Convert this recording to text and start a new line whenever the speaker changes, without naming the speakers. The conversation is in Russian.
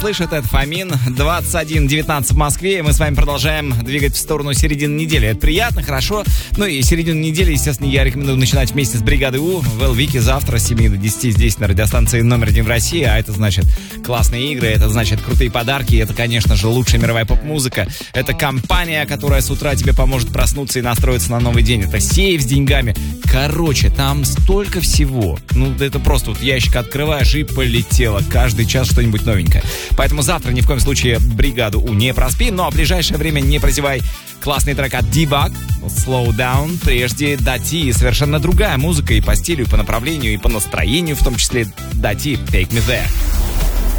слышит, это Фомин. 21:19 в Москве, и мы с вами продолжаем двигать в сторону середины недели. Это приятно, хорошо. Ну и середину недели, естественно, я рекомендую начинать вместе с бригадой У в Элвике завтра с 7 до 10 здесь на радиостанции номер 1 в России. А это значит классные игры, это значит крутые подарки, это, конечно же, лучшая мировая поп-музыка. Это компания, которая с утра тебе поможет проснуться и настроиться на новый день. Это сейф с деньгами. Короче, там столько всего. Ну, это просто вот ящик открываешь и полетело. Каждый час что-нибудь новенькое. Поэтому завтра ни в коем случае бригаду У не проспи, но в ближайшее время не прозевай. Классный трек от D-Bug, Slow Down, прежде Дати, совершенно другая музыка и по стилю, и по направлению, и по настроению, в том числе Дати, Take Me There.